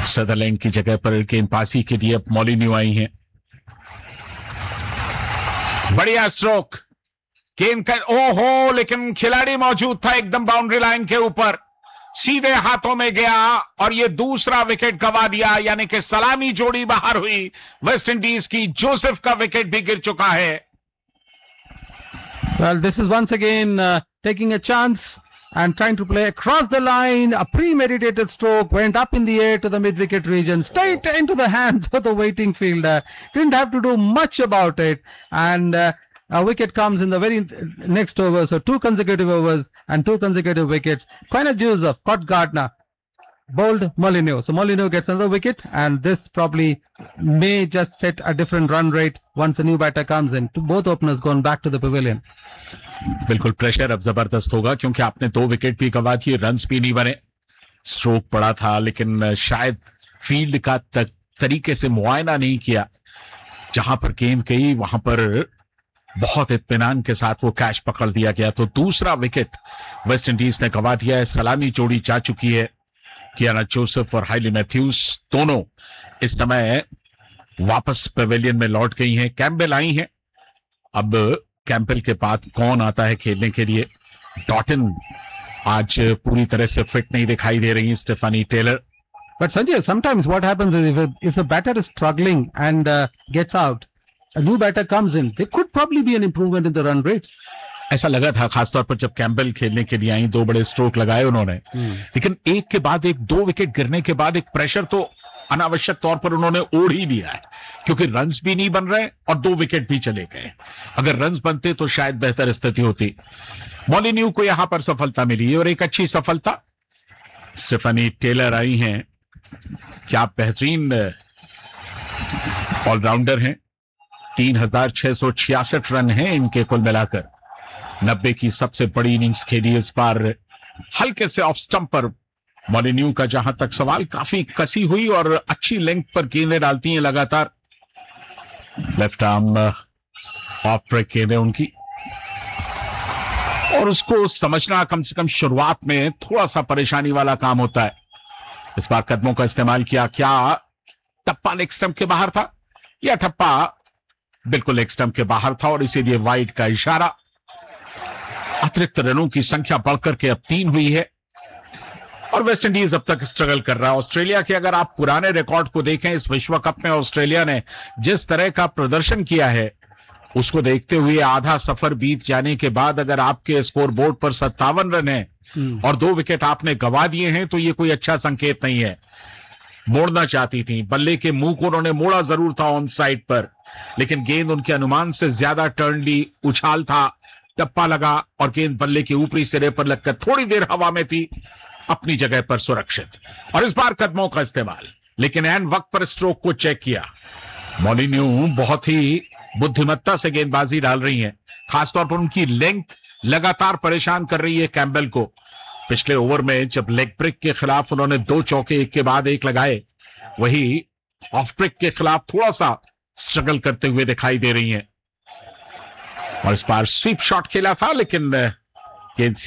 Sutherland की जगह पर गेंदबाजी के लिए अब मोलिन्यू आई हैं। बढ़िया स्ट्रोक, गेंद का ओहो, लेकिन खिलाड़ी मौजूद था एकदम बाउंड्री लाइन के ऊपर, सीधे हाथों में गया और ये दूसरा विकेट गवा दिया, यानी कि सलामी जोड़ी बाहर हुई वेस्ट इंडीज की। जोसेफ का विकेट भी गिर चुका है। Well, this is once again taking a chance and trying to play across the line. A premeditated stroke went up in the air to the mid-wicket region, straight into the hands of the waiting fielder. Didn't have to do much about it, and a wicket comes in the very next over. So 2 consecutive overs and 2 consecutive wickets. Quinton Joseph caught Gardner, bowled Molineux. So Molineux gets another wicket, and this probably may just set a different run rate once a new batter comes in. Both openers gone back to the pavilion. बिल्कुल pressure अब जबरदस्त होगा, क्योंकि आपने 2 wicket भी गवा दिए, runs भी नहीं बने। स्ट्रोक पड़ा था, लेकिन शायद फील्ड का तरीके से मुआयना नहीं किया। जहां पर गेंद गई वहां पर बहुत इत्मीनान के साथ वो कैच पकड़ दिया गया। तो दूसरा विकेट वेस्ट इंडीज ने गवा दिया है। सलामी जोड़ी जा चुकी है। कियाना जोसेफ और हाइली मैथ्यूज दोनों इस समय वापस पवेलियन में लौट गई हैं। कैम्बेल आई हैं। अब कैम्बेल के बाद कौन आता है खेलने के लिए? डॉटन आज पूरी तरह से फिट नहीं दिखाई दे रही। Stephanie Taylor. But Sanjay, sometimes what happens is if the batter is struggling and gets out, a new batter comes in, there could probably be an improvement in the run rates. ऐसा लगा था, खासतौर पर जब Campbell खेलने के लिए आई। 2 बड़े स्ट्रोक लगाए उन्होंने, लेकिन एक के बाद एक 2 विकेट गिरने के बाद एक प्रेशर तो अनावश्यक तौर पर उन्होंने ओढ़ ही लिया है, क्योंकि रन्स भी नहीं बन रहे और 2 विकेट भी चले गए। अगर रन्स बनते तो शायद बेहतर स्थिति होती। मोलिन्यू को यहां पर सफलता मिली और एक अच्छी सफलता। स्टेफनी टेलर आई हैं। क्या बेहतरीन ऑलराउंडर हैं। 3666 रन हैं इनके कुल मिलाकर। 90 की सबसे बड़ी इनिंग्स खेली इस बार। हल्के से ऑफ स्टंप पर मोलिन्यू का जहां तक सवाल, काफी कसी हुई और अच्छी लेंथ पर गेंदें डालती हैं लगातार। लेफ्ट आर्म ऑफ ब्रेक गेंदें उनकी, और उसको समझना कम से कम शुरुआत में थोड़ा सा परेशानी वाला काम होता है। इस बार कदमों का इस्तेमाल किया। क्या टप्पा लेग स्टंप के बाहर था? या टप्पा बिल्कुल लेग स्टंप के बाहर था और इसीलिए वाइड का इशारा। अतिरिक्त रनों की संख्या बढ़कर के अब 3 हुई है और वेस्ट इंडीज अब तक स्ट्रगल कर रहा है। ऑस्ट्रेलिया के अगर आप पुराने रिकॉर्ड को देखें, इस विश्व कप में ऑस्ट्रेलिया ने जिस तरह का प्रदर्शन किया है, उसको देखते हुए आधा सफर बीत जाने के बाद अगर आपके स्कोर बोर्ड पर 57 रन है और 2 विकेट आपने गवा दिए हैं, तो ये कोई अच्छा संकेत नहीं है। मोड़ना चाहती थी, बल्ले के मुंह को उन्होंने मोड़ा जरूर था ऑन साइड पर, लेकिन गेंद उनके अनुमान से ज्यादा टर्न ली, उछाल था, टप्पा लगा और गेंद बल्ले के ऊपरी सिरे पर लगकर थोड़ी देर हवा में थी, अपनी जगह पर सुरक्षित। और इस बार कदमों का इस्तेमाल, लेकिन एन वक्त पर स्ट्रोक को चेक किया। मोलिन्यू बहुत ही बुद्धिमत्ता से गेंदबाजी डाल रही हैं। खासतौर पर उनकी लेंथ लगातार परेशान कर रही है कैम्बेल को। पिछले ओवर में जब लेग ब्रेक के खिलाफ उन्होंने 2 चौके एक के बाद एक लगाए, वही ऑफ ब्रेक के खिलाफ थोड़ा सा स्ट्रगल करते हुए दिखाई दे रही हैं। और इस बार स्वीप शॉट खेला था, लेकिन गेंद